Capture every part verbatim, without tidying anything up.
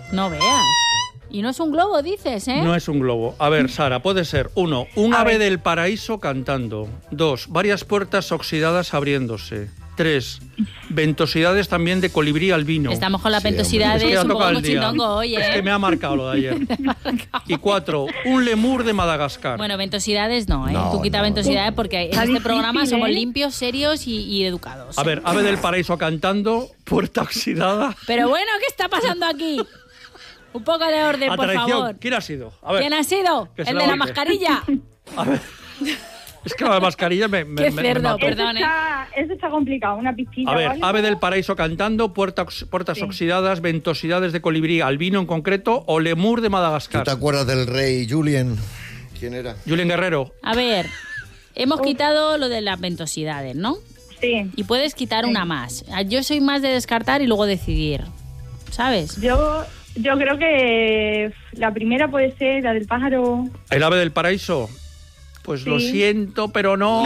No veas. Y no es un globo, dices, ¿eh? No es un globo. A ver, Sara, puede ser, uno, un A ave ver. del paraíso cantando. Dos, varias puertas oxidadas abriéndose. Tres, ventosidades también de colibrí albino. Estamos con la Sí, ventosidad Es que de ha un poco tocado el día. mochindongo hoy, Es que ¿eh? me ha marcado lo de ayer. Y cuatro, un lemur de Madagascar. Bueno, ventosidades no, ¿eh? No, Tú quita no, ventosidades porque en Está este difícil, programa somos ¿eh? limpios, serios y, y educados. A ver, ave del paraíso cantando, puerta oxidada. Pero bueno, ¿qué está pasando aquí? Un poco de orden, A por traición, favor. ¿quién ha sido? A ver, ¿Quién ha sido? que se El la de la banque. mascarilla. a ver. Es que la mascarilla me, me, Qué me- me cerdo, mató. perdón. Eso está, eso está complicado, una pistita. A ver, ¿vale? ave del paraíso cantando, puerta ox- puertas Sí. oxidadas, ventosidades de colibrí albino en concreto o lemur de ¿Tú Madagascar. te acuerdas del rey Julien? ¿Quién era? Julien Guerrero. A ver, hemos quitado lo de las ventosidades, ¿no? Sí. Y puedes quitar una más. Yo soy más de descartar y luego decidir, ¿sabes? Yo, yo creo que la primera puede ser la del pájaro. El ave del paraíso. Pues lo Sí. siento, pero no.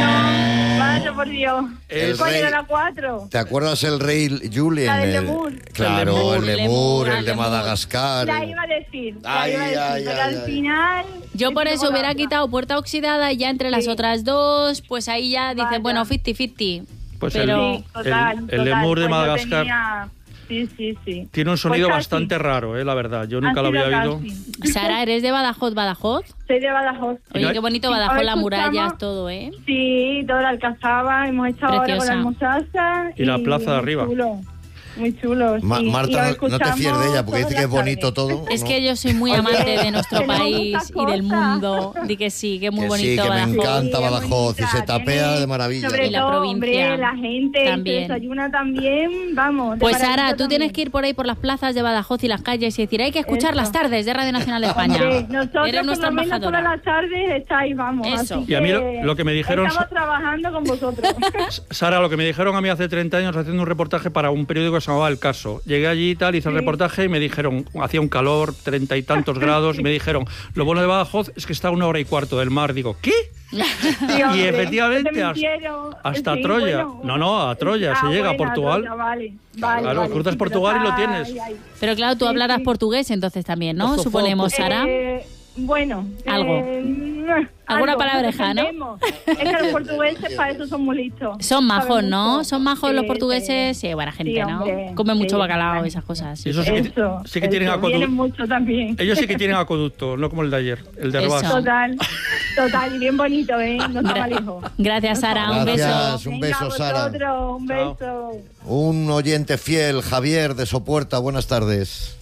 Vaya por Dios. El ¿Cuál rey- era la cuatro? ¿Te acuerdas el rey Julien? La del El- lemur. Claro, El el lemur, lemur, el el de lemur. Madagascar. La el- iba a decir. La Ay, iba a decir, ay, pero ay, al ay. final. Yo por me eso tengo hubiera la otra. quitado puerta oxidada y ya entre las Sí. otras dos, pues ahí ya dices, Vaya. bueno, cincuenta cincuenta. Pues Pero- Sí, total, el, el total. lemur de Pues yo Madagascar tenía- Sí, sí, sí. tiene un sonido Pues casi. bastante raro, eh, la verdad. Yo nunca Ha lo sido había oído. casi. Sara, ¿eres de Badajoz, Badajoz? Soy de Badajoz. Oye, no- qué bonito Sí, Badajoz, ahora las escuchamos- murallas, todo, ¿eh? Sí, toda la Alcazaba, hemos estado ahora con Preciosa. la Almosaza. Y la plaza de arriba. Muy chulo, muy chulo. Ma- sí. Y Marta, os no, no te fíes de ella porque escuchamos dice que es todas las bonito tardes. todo. Es ¿no? que yo soy muy Oye, amante de nuestro tenemos país muchas y del cosas. mundo. Di que sí, que es muy Que sí, bonito que me Badajoz. encanta Sí, es Badajoz y bonita, se tapea tiene- de maravilla. Sobre Y la todo, provincia hombre, la gente también. se desayuna también, vamos. de Pues Sara, maravilla tú tienes también. que ir por ahí por las plazas de Badajoz y las calles y decir, hay que escuchar Eso. las tardes de Radio Nacional de España. Hombre, nosotros Eres por nuestra lo menos todas embajadora. las tardes estáis, vamos. Eso. Así Y a mí lo- que lo que me dijeron- Estamos trabajando con vosotros. Sara, lo que me dijeron a mí hace treinta años haciendo un reportaje para un periódico que se llamaba El Caso. Llegué allí y tal, hice el Sí. reportaje y me dijeron, hacía un calor, treinta y tantos grados, y me dijeron, lo bueno de Badajoz es que está a una hora y cuarto del mar. Digo, ¿qué? Sí, Y hombre, efectivamente, te hasta- mintieron. hasta Sí, Troya. bueno. No, no, a Troya, se Ah, llega a bueno, Portugal. Troya, vale, vale, Claro, vale, cruzas sí, pero Portugal y lo está tienes. ahí, ahí. Pero claro, tú Sí, hablarás sí. portugués entonces también, ¿no? Ojo, Suponemos, ojo. Sara. Eh, bueno. Algo. eh, Alguna algo, palabreja, ¿no? entendemos. Es que los portugueses para eso son muy listos. Son majos, Saben ¿no? mucho. Son majos los Sí, portugueses. sí. Sí, buena gente, Sí, ¿no? hombre, Comen mucho sí, bacalao vale. y esas cosas. Eso sí que, Eso, sí que tienen eso, acueducto. vienen mucho también. Ellos sí que tienen acueducto, no como el de ayer, el de Eso. Herbás. Total, total, y bien bonito, ¿eh? No está mal hijo. Gracias, Sara. Un beso. Gracias, un Venga, beso, Sara. vosotros, un Chao. beso. Un oyente fiel, Javier de Sopuerta, buenas tardes.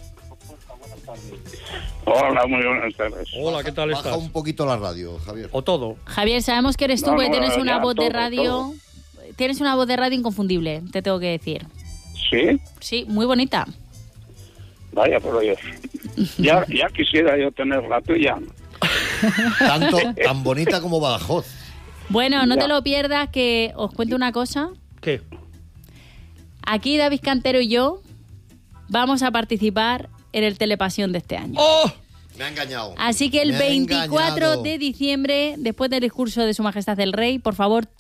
Hola, muy buenas tardes. Hola, ¿qué tal Baja estás? un poquito la radio, Javier. O todo. Javier, sabemos que eres tú, No, porque no, tienes ya, una voz de todo, radio. todo. Tienes una voz de radio inconfundible, te tengo que decir. ¿Sí? Sí, muy bonita. Vaya por Dios. Ya, ya quisiera yo tener la tuya. Tanto, tan bonita como Badajoz. Bueno, no Ya. te lo pierdas, que os cuento una cosa. ¿Qué? Aquí David Cantero y yo vamos a participar en el Telepasión de este año. ¡Oh! Me ha engañado. Así que el Me ha veinticuatro engañado. de diciembre, después del discurso de Su Majestad el Rey, por favor,